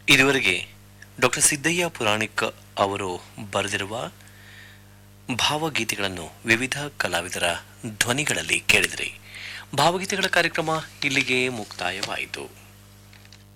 ಇದುವರೆಗೆ ಡಾಕ್ಟರ್ ಸಿದ್ದಯ್ಯ ಪುರಾಣಿಕ್ ಅವರು ಬರೆದಿರುವ ಭಾವಗೀತೆಗಳನ್ನು ವಿವಿಧ ಕಲಾವಿದರ ಧ್ವನಿಗಳಲ್ಲಿ ಕೇಳಿದಿರಿ. ಭಾವಗೀತೆಗಳ ಕಾರ್ಯಕ್ರಮ ಇಲ್ಲಿಗೆ ಮುಕ್ತಾಯವಾಯಿತು.